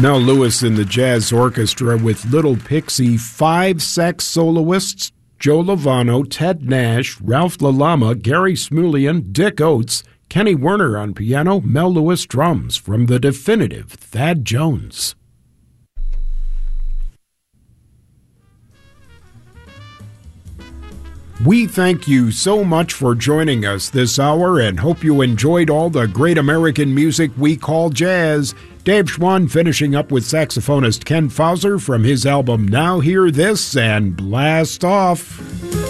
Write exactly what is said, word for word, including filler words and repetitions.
Mel Lewis in the Jazz Orchestra with Little Pixie, five sax soloists, Joe Lovano, Ted Nash, Ralph LaLama, Gary Smulian, Dick Oates, Kenny Werner on piano, Mel Lewis drums from the definitive Thad Jones. We thank you so much for joining us this hour and hope you enjoyed all the great American music we call jazz. Dave Schwann finishing up with saxophonist Ken Fauser from his album Now Hear This and Blast Off.